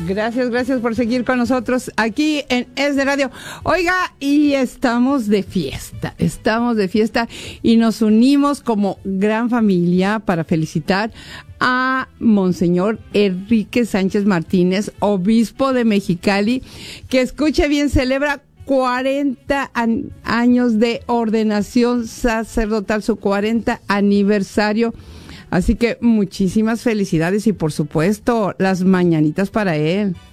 Gracias por seguir con nosotros aquí en Es de Radio. Oiga, y estamos de fiesta y nos unimos como gran familia para felicitar a Monseñor Enrique Sánchez Martínez, obispo de Mexicali, que escuche bien, celebra 40 años de ordenación sacerdotal, su 40 aniversario. Así que muchísimas felicidades y por supuesto las mañanitas para él.